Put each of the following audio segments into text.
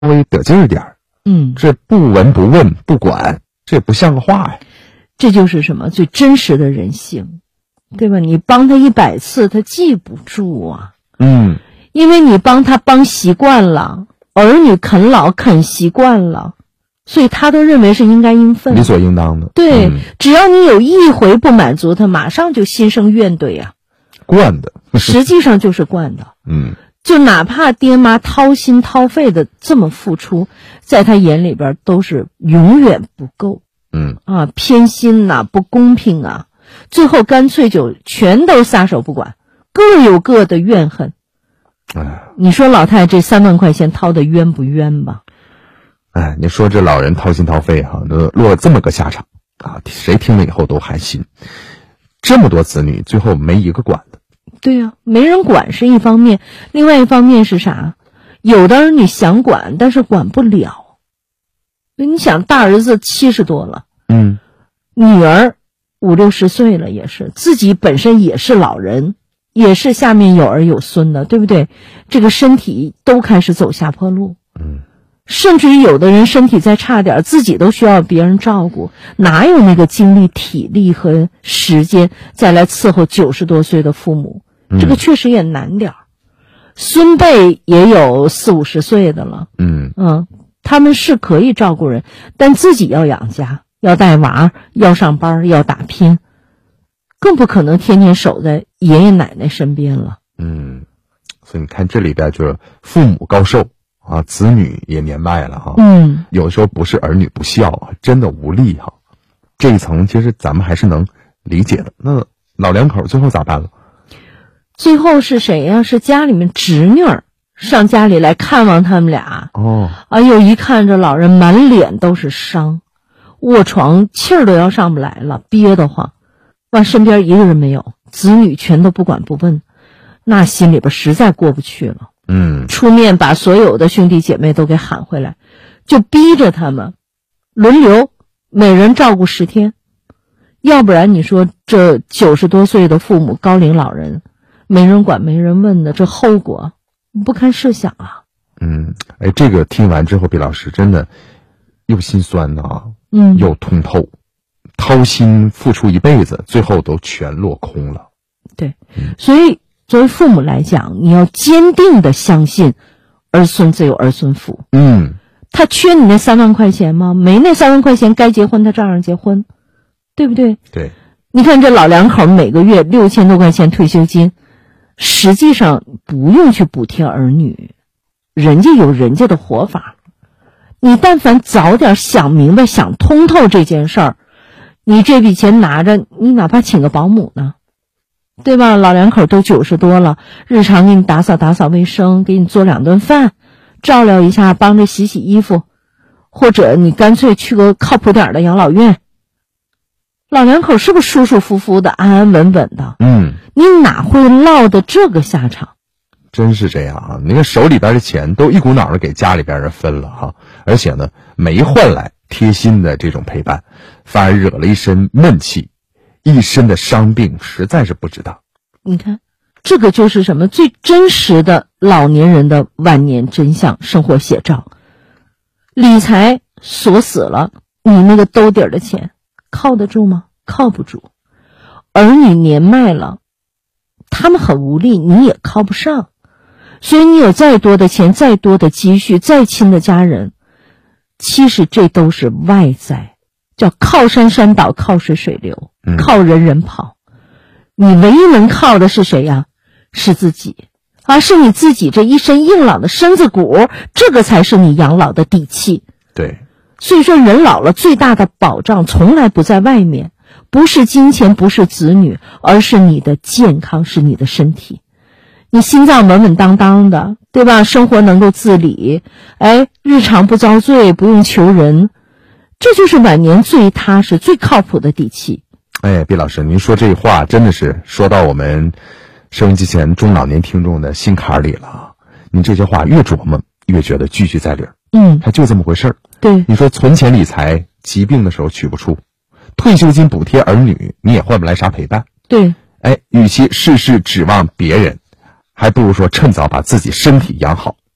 微得劲儿点儿。这不闻不问不管，这也不像个话呀。 这就是什么？最真实的人性，对吧？你帮他100次，他记不住啊。因为你帮他帮习惯了，儿女啃老啃习惯了，所以他都认为是应该应分， 理所应当的。 对，只要你有一回不满足他，马上就心生怨怼啊。 惯的， 实际上就是惯的。就哪怕爹妈掏心掏肺的这么付出，在他眼里边都是永远不够。偏心呐，不公平啊，最后干脆就全都撒手不管，各有各的怨恨。你说老太太这3万块钱掏的冤不冤吧？ 你说这老人掏心掏肺哈，落了这么个下场啊，谁听了以后都寒心。这么多子女，最后没一个管的。 对呀，没人管是一方面，另外一方面是啥？有的儿女想管，但是管不了。你想，大儿子70多了，女儿50、60岁了，也是自己本身也是老人，也是下面有儿有孙的，对不对？这个身体都开始走下坡路。甚至于有的人身体再差点，自己都需要别人照顾，哪有那个精力体力和时间再来伺候90多岁的父母？这个确实也难点儿。孙辈也有40、50岁的了，他们是可以照顾人，但自己要养家，要带娃，要上班，要打拼，更不可能天天守在爷爷奶奶身边了。 所以你看这里边就是父母高寿啊，子女也年迈了哈。有的时候不是儿女不孝啊，真的无力哈。这一层其实咱们还是能理解的。那老两口最后咋办了？ 最后是谁呀？是家里面侄女儿上家里来看望他们俩。哎呦，一看这老人满脸都是伤，卧床气儿都要上不来了，憋得慌。完身边一个人没有，子女全都不管不问，那心里边实在过不去了。出面把所有的兄弟姐妹都给喊回来，就逼着他们轮流每人照顾10天，要不然你说这90多岁的父母高龄老人没人管没人问的，这后果不堪设想啊。 这个听完之后，毕老师真的又心酸啊，又通透，掏心付出一辈子，最后都全落空了。 对，所以作为父母来讲，你要坚定的相信儿孙自有儿孙福。他缺你那3万块钱吗？没那3万块钱，该结婚他照样结婚，对不对？ 对。 你看这老两口每个月6000多块钱退休金，实际上不用去补贴儿女，人家有人家的活法。你但凡早点想明白想通透这件事儿，你这笔钱拿着，你哪怕请个保姆呢，对吧？老两口都90多了，日常给你打扫打扫卫生，给你做2顿饭，照料一下，帮着洗洗衣服，或者你干脆去个靠谱点的养老院，老两口是不是舒舒服服的，安安稳稳的？你哪会落得这个下场？ 真是这样啊！你看手里边的钱都一股脑的给家里边人分了哈，而且呢没换来贴心的这种陪伴，反而惹了一身闷气，一身的伤病，实在是不值当。 你看这个就是什么？最真实的老年人的晚年真相生活写照。理财锁死了，你那个兜底儿的钱靠得住吗？靠不住。儿女年迈了，他们很无力，你也靠不上。所以你有再多的钱，再多的积蓄，再亲的家人，其实这都是外在，叫靠山山倒，靠水水流，靠人人跑。你唯一能靠的是谁呀？是自己，是你自己这一身硬朗的身子骨，这个才是你养老的底气。 对， 所以说人老了最大的保障从来不在外面，不是金钱，不是子女，而是你的健康，是你的身体。你心脏稳稳当当的，对吧？生活能够自理，日常不遭罪，不用求人，这就是晚年最踏实最靠谱的底气。 毕老师，您说这话真的是说到我们收音机前中老年听众的心坎里了啊！您这些话越琢磨越觉得句句在理儿。还就这么回事儿。 对， 你说存钱理财，疾病的时候取不出，退休金补贴儿女，你也换不来啥陪伴。 对， 与其事事指望别人，还不如说趁早把自己身体养好，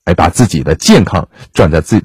把自己的健康